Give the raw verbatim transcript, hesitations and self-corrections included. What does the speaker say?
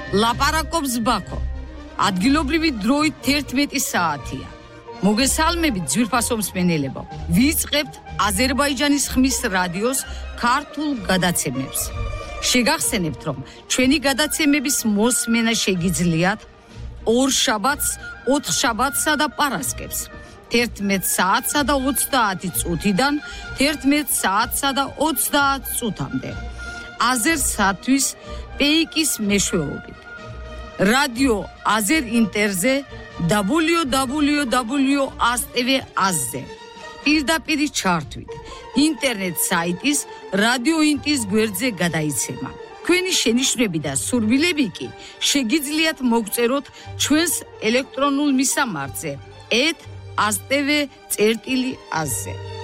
ლაპარაკობს ბაქო. ადგილობრივი დროით თერთმეტი საათია. მოგესალმებით ძვირფასო მსმენელებო. ვიწყებთ აზერბაიჯანის ხმის რადიოს ქართულ გადაცემებს. შეგახსენებთ, რომ ჩვენი გადაცემების მოსმენა შეგიძლიათ ორ შაბათს, ოთხ შაბათსა და პარასკევს. თერთმეტ საათსა და ოცდაათი წუთიდან თერთმეტ საათსა და ოცდაათ წუთამდე. აზერსათვის პეიკის მეშვეობით. რადიო აზერ ინტერზე დაბლიუ დაბლიუ დაბლიუ აზ ტე ვე აზზე. პირდაპირ ჩართვით ინტერნეტ საიტის რადიო ინტის გვერდზე გადაიცემა. თქვენი შენიშვნები და სურვილები კი შეგიძლიათ მოგწეროთ ჩვენს ელექტრონულ მისამართზე et azteve წერტილი აზზე.